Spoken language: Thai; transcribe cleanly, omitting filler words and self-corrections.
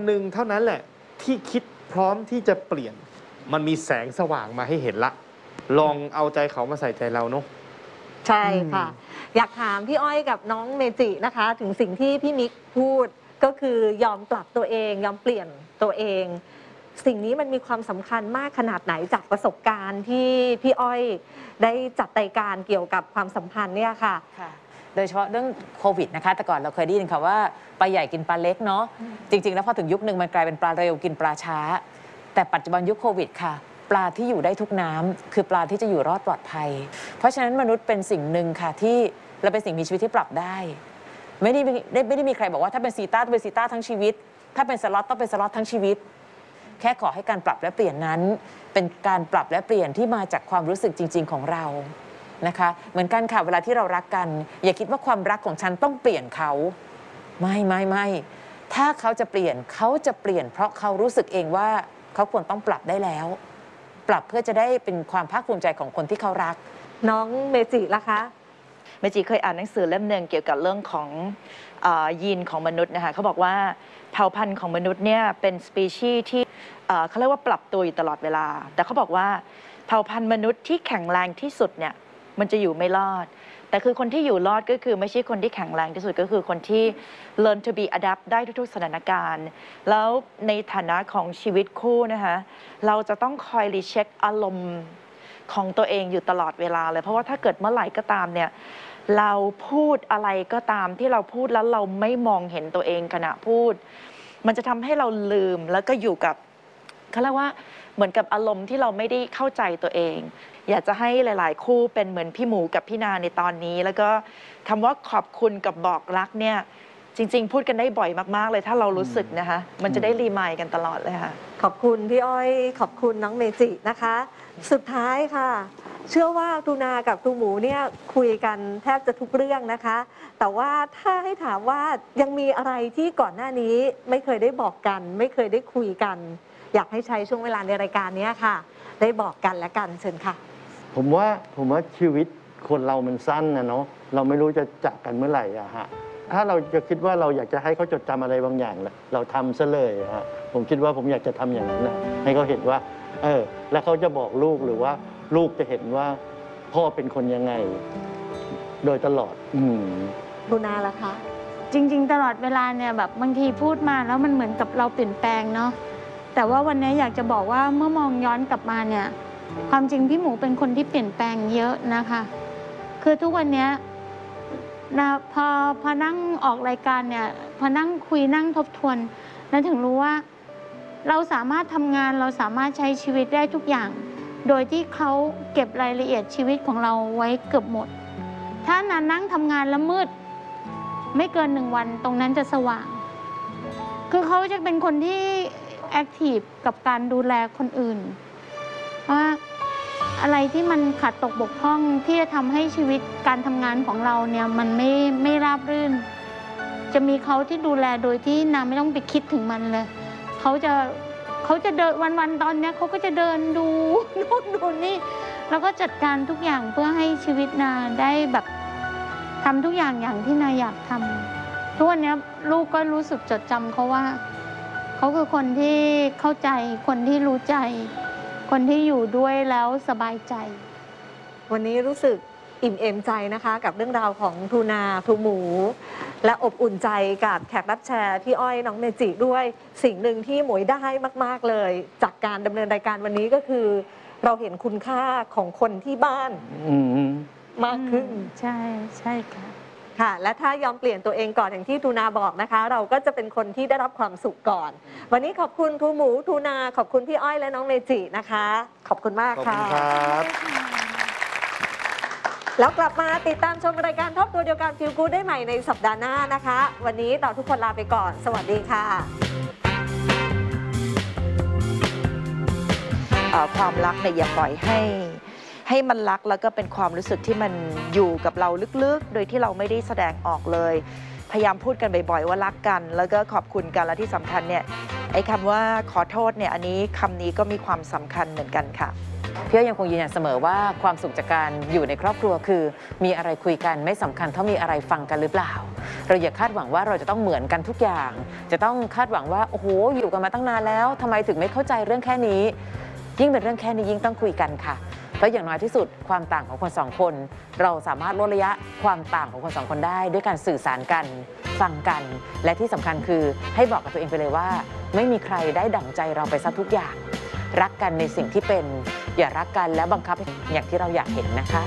หนึ่งเท่านั้นแหละที่คิดพร้อมที่จะเปลี่ยนมันมีแสงสว่างมาให้เห็นละลองเอาใจเขามาใส่ใจเราเนาะใช่ค่ะอยากถามพี่อ้อยกับน้องเมจินะคะถึงสิ่งที่พี่มิกพูดก็คือยอมปรับตัวเองยอมเปลี่ยนตัวเองสิ่งนี้มันมีความสำคัญมากขนาดไหนจากประสบการณ์ที่พี่อ้อยได้จัดรายการเกี่ยวกับความสัมพันธ์เนี่ยค่ะโดยเฉพาะเรื่องโควิดนะคะแต่ก่อนเราเคยได้ยินคำว่าปลาใหญ่กินปลาเล็กเนาะจริงๆแล้วพอถึงยุคหนึ่งมันกลายเป็นปลาเร็วกินปลาช้าแต่ปัจจุบันยุคโควิดค่ะปลาที่อยู่ได้ทุกน้ำคือปลาที่จะอยู่รอดปลอดภัยเพราะฉะนั้นมนุษย์เป็นสิ่งหนึ่งค่ะที่เราเป็นสิ่งมีชีวิตที่ปรับได้ไม่ได้มีใครบอกว่าถ้าเป็นซีต้าต้องเป็นซีต้าทั้งชีวิตถ้าเป็นสล็อตต้องเป็นสล็อตทั้งชีวิตแค่ขอให้การปรับและเปลี่ยนนั้นเป็นการปรับและเปลี่ยนที่มาจากความรู้สึกจริงๆของเรานะคะเหมือนกันค่ะเวลาที่เรารักกันอย่าคิดว่าความรักของฉันต้องเปลี่ยนเขาไม่ถ้าเขาจะเปลี่ยนเขาจะเปลี่ยนเพราะเขารู้สึกเองว่าเขาควรต้องปรับได้แล้วปรับเพื่อจะได้เป็นความภาคภูมิใจของคนที่เขารักน้องเมจิล่ะคะเมจิเคยอ่านหนังสือเล่มหนึ่งเกี่ยวกับเรื่องของยีนของมนุษย์นะคะเขาบอกว่าเผ่าพันธุ์ของมนุษย์เนี่ยเป็นสปีชีส์ที่เขาเรียกว่าปรับตัวอยู่ตลอดเวลาแต่เขาบอกว่าเผ่าพันธุ์มนุษย์ที่แข็งแรงที่สุดเนี่ยมันจะอยู่ไม่รอดแต่คือคนที่อยู่รอดก็คือไม่ใช่คนที่แข็งแรงที่สุดก็คือคนที่ learn to be adapt ได้ทุกๆสถานการณ์แล้วในฐานะของชีวิตคู่นะคะเราจะต้องคอยรีเช็คอารมณ์ของตัวเองอยู่ตลอดเวลาเลยเพราะว่าถ้าเกิดเมื่อไหร่ก็ตามเนี่ยเราพูดอะไรก็ตามที่เราพูดแล้วเราไม่มองเห็นตัวเองขณะพูดมันจะทำให้เราลืมแล้วก็อยู่กับเขาเรียกว่าเหมือนกับอารมณ์ที่เราไม่ได้เข้าใจตัวเองอยากจะให้หลายๆคู่เป็นเหมือนพี่หมูกับพี่นาในตอนนี้แล้วก็คำว่าขอบคุณกับบอกรักเนี่ยจริงๆพูดกันได้บ่อยมากๆเลยถ้าเรารู้สึกนะคะมันจะได้รีมายกันตลอดเลยค่ะขอบคุณพี่อ้อยขอบคุณน้องเมจินะคะสุดท้ายค่ะเชื่อว่าครูนากับครูหมูเนี่ยคุยกันแทบจะทุกเรื่องนะคะแต่ว่าถ้าให้ถามว่ายังมีอะไรที่ก่อนหน้านี้ไม่เคยได้บอกกันไม่เคยได้คุยกันอยากให้ใช้ช่วงเวลาในรายการนี้ค่ะได้บอกกันและกันเชิญค่ะผมว่าชีวิตคนเรามันสั้นนะเนาะเราไม่รู้จะจากกันเมื่อไหร่อะฮะถ้าเราจะคิดว่าเราอยากจะให้เขาจดจำอะไรบางอย่างเราทำซะเลยฮะผมคิดว่าผมอยากจะทำอย่างนั้นนะให้เขาเห็นว่าแล้วเขาจะบอกลูกหรือว่าลูกจะเห็นว่าพ่อเป็นคนยังไงโดยตลอดดูนาล่ะคะจริงๆตลอดเวลาเนี่ยแบบบางทีพูดมาแล้วมันเหมือนกับเราเปลี่ยนแปลงเนาะแต่ว่าวันนี้อยากจะบอกว่าเมื่อมองย้อนกลับมาเนี่ยความจริงพี่หมูเป็นคนที่เปลี่ยนแปลงเยอะนะคะคือทุกวันนี้นะพอนั่งออกรายการเนี่ยพอนั่งคุยนั่งทบทวนแล้วถึงรู้ว่าเราสามารถทำงานเราสามารถใช้ชีวิตได้ทุกอย่างโดยที่เขาเก็บรายละเอียดชีวิตของเราไว้เกือบหมดถ้านานนั่งทำงานแล้วมืดไม่เกิน1 วันตรงนั้นจะสว่างคือเขาจะเป็นคนที่แอคทีฟกับการดูแลคนอื่นว่าอะไรที่มันขาดตกบกพร่องที่จะทำให้ชีวิตการทำงานของเราเนี่ยมันไม่ราบรื่นจะมีเขาที่ดูแลโดยที่นาไม่ต้องไปคิดถึงมันเลยเขาจะเดินวันๆตอนนี้เขาก็จะเดินดูนู่นดูนี่แล้วก็จัดการทุกอย่างเพื่อให้ชีวิตนาได้แบบทำทุกอย่างอย่างที่นาอยากทำทุกวันนี้ลูกก็รู้สึกจดจำเขาว่าเขาคือคนที่เข้าใจคนที่รู้ใจคนที่อยู่ด้วยแล้วสบายใจวันนี้รู้สึกอิ่มเอมใจนะคะกับเรื่องราวของครูนาครูหมูและอบอุ่นใจกับแขกรับเชิญพี่อ้อยน้องเมจิด้วยสิ่งหนึ่งที่หมวยได้มากๆเลยจากการดำเนินรายการวันนี้ก็คือเราเห็นคุณค่าของคนที่บ้านมากขึ้นใช่ค่ะค่ะและถ้ายอมเปลี่ยนตัวเองก่อนอย่างที่ทูนาบอกนะคะเราก็จะเป็นคนที่ได้รับความสุขก่อนวันนี้ขอบคุณครูหมูทูนาขอบคุณพี่อ้อยและน้องเมจินะคะขอบคุณมากค่ะขอบคุณครับแล้วกลับมาติดตามชมรายการทบตัวเดียวกันฟิลกู๊ดได้ใหม่ในสัปดาห์หน้านะคะวันนี้เราทุกคนลาไปก่อนสวัสดีค่ะความรักเนี่ยอย่าปล่อยให้มันรักแล้วก็เป็นความรู้สึกที่มันอยู่กับเราลึกๆโดยที่เราไม่ได้แสดงออกเลยพยายามพูดกันบ่อยๆว่ารักกันแล้วก็ขอบคุณกันและที่สำคัญเนี่ยไอ้คำว่าขอโทษเนี่ยอันนี้คำนี้ก็มีความสำคัญเหมือนกันค่ะพี่ยังคงยืนยันเสมอว่าความสุขจากการอยู่ในครอบครัวคือมีอะไรคุยกันไม่สำคัญเท่ามีอะไรฟังกันหรือเปล่าเราอย่าคาดหวังว่าเราจะต้องเหมือนกันทุกอย่าง จะต้องคาดหวังว่าโอ้โหอยู่กันมาตั้งนานแล้วทำไมถึงไม่เข้าใจเรื่องแค่นี้ ยิ่งเป็นเรื่องแค่นี้ยิ่งต้องคุยกันค่ะเพราะอย่างน้อยที่สุดความต่างของคนสองคน เราสามารถลดระยะความต่างของคนสองคนได้ด้วยการสื่อสารกันฟังกัน และที่สำคัญคือให้บอกกับตัวเองไปเลยว่า ไม่มีใครได้ดั่งใจเราไปซะทุกอย่าง รักกันในสิ่งที่เป็นอย่ารักกันแล้วบังคับอย่างที่เราอยากเห็นนะคะ